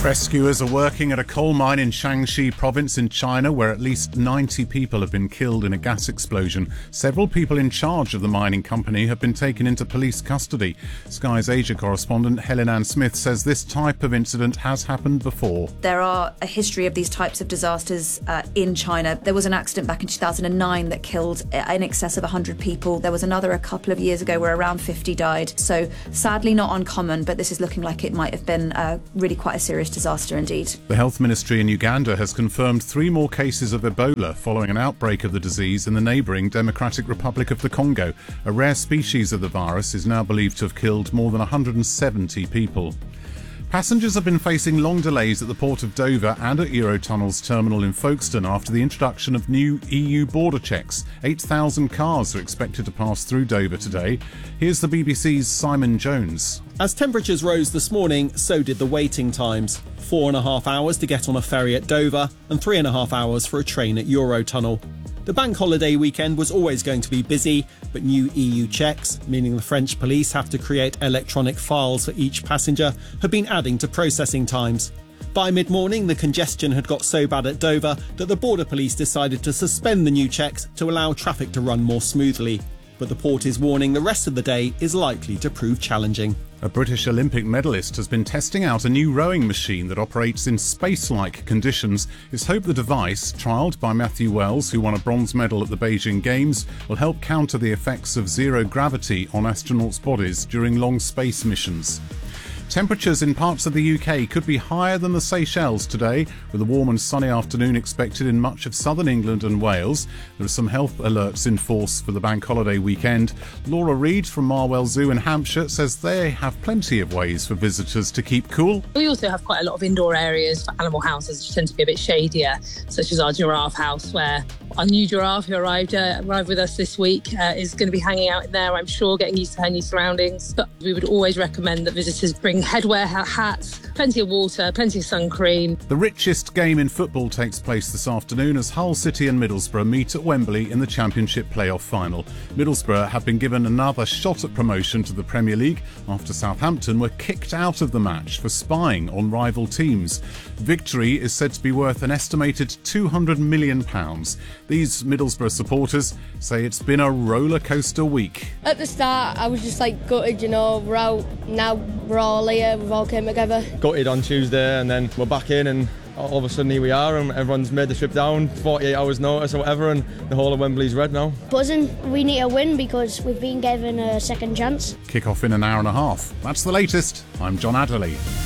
Rescuers are working at a coal mine in Shaanxi province in China where at least 90 people have been killed in a gas explosion. Several people in charge of the mining company have been taken into police custody. Sky's Asia correspondent Helen Ann Smith says this type of incident has happened before. There are a history of these types of disasters in China. There was an accident back in 2009 that killed in excess of 100 people. There was another a couple of years ago where around 50 died. So sadly not uncommon, but this is looking like it might have been really quite a serious disaster indeed. The health ministry in Uganda has confirmed 3 more cases of Ebola following an outbreak of the disease in the neighbouring Democratic Republic of the Congo. A rare species of the virus is now believed to have killed more than 170 people. Passengers have been facing long delays at the port of Dover and at Eurotunnel's terminal in Folkestone after the introduction of new EU border checks. 8,000 cars are expected to pass through Dover today. Here's the BBC's Simon Jones. As temperatures rose this morning, so did the waiting times. 4.5 hours to get on a ferry at Dover and 3.5 hours for a train at Eurotunnel. The bank holiday weekend was always going to be busy, but new EU checks, meaning the French police have to create electronic files for each passenger, have been adding to processing times. By mid-morning, the congestion had got so bad at Dover that the border police decided to suspend the new checks to allow traffic to run more smoothly. But the port is warning the rest of the day is likely to prove challenging. A British Olympic medalist has been testing out a new rowing machine that operates in space-like conditions. It's hoped the device, trialled by Matthew Wells, who won a bronze medal at the Beijing Games, will help counter the effects of zero gravity on astronauts' bodies during long space missions. Temperatures in parts of the UK could be higher than the Seychelles today, with a warm and sunny afternoon expected in much of southern England and Wales. There are some health alerts in force for the bank holiday weekend. Laura Reid from Marwell Zoo in Hampshire says they have plenty of ways for visitors to keep cool. We also have quite a lot of indoor areas for animal houses which tend to be a bit shadier, such as our giraffe house, where our new giraffe who arrived with us this week is going to be hanging out in there, I'm sure, getting used to her new surroundings. But we would always recommend that visitors bring headwear, hats, plenty of water, plenty of sun cream. The richest game in football takes place this afternoon as Hull City and Middlesbrough meet at Wembley in the Championship playoff final. Middlesbrough have been given another shot at promotion to the Premier League after Southampton were kicked out of the match for spying on rival teams. Victory is said to be worth an estimated £200 million. These Middlesbrough supporters say it's been a roller coaster week. At the start, I was just gutted, we're out now, we're all here, we've all came together. Gutted on Tuesday and then we're back in and all of a sudden here we are and everyone's made the trip down, 48 hours notice or whatever, and the whole of Wembley's red now. Buzzing, we need a win because we've been given a second chance. Kick off in an hour and a half. That's the latest. I'm John Adderley.